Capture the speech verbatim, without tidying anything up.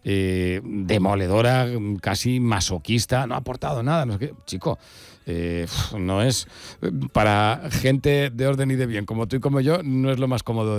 eh, demoledora, casi masoquista, no ha aportado nada, no sé qué. Chico, eh, no es para gente de orden y de bien como tú y como yo, no es lo más cómodo